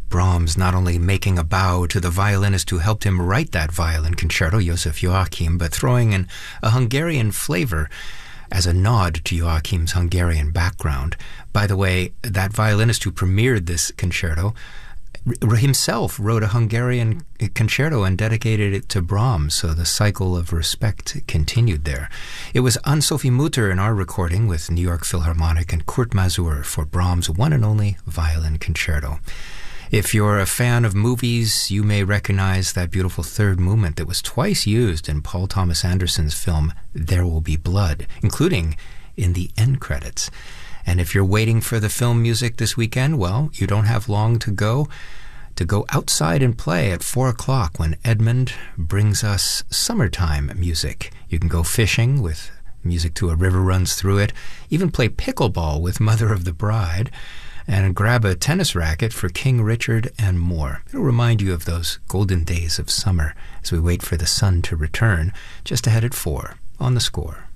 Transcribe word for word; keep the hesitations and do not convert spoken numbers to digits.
Brahms not only making a bow to the violinist who helped him write that violin concerto, Joseph Joachim, but throwing in a Hungarian flavor as a nod to Joachim's Hungarian background. By the way, that violinist who premiered this concerto himself wrote a Hungarian concerto and dedicated it to Brahms, so the cycle of respect continued there. It was Anne-Sophie Mutter in our recording with New York Philharmonic and Kurt Masur for Brahms' one and only violin concerto. If you're a fan of movies, you may recognize that beautiful third movement that was twice used in Paul Thomas Anderson's film There Will Be Blood, including in the end credits. And if you're waiting for the film music this weekend, well, you don't have long to go to go outside and play at four o'clock when Edmund brings us summertime music. You can go fishing with music to A River Runs Through It, even play pickleball with Mother of the Bride, and grab a tennis racket for King Richard and more. It'll remind you of those golden days of summer as we wait for the sun to return just ahead at four on The Score.